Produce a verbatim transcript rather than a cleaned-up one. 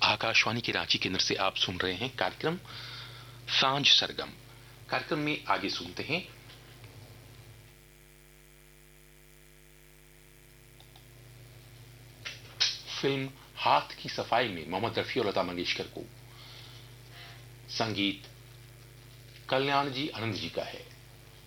आकाशवाणी के रांची केंद्र से आप सुन रहे हैं कार्यक्रम सांझ सरगम। कार्यक्रम में आगे सुनते हैं फिल्म हाथ की सफाई में मोहम्मद रफी और लता मंगेशकर को संगीत कल्याण जी आनंद जी का है।